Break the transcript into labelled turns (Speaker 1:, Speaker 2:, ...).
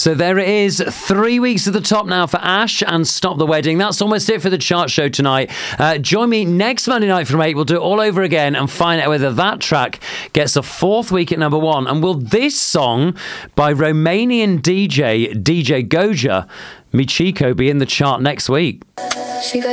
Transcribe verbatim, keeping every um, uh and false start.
Speaker 1: So there it is. Three weeks at the top now for Ash and Stop the Wedding. That's almost it for the chart show tonight. Uh, join me next Monday night from eight. We'll do it all over again and find out whether that track gets a fourth week at number one. And will this song by Romanian D J, D J Goja, Michiko, be in the chart next week?
Speaker 2: She got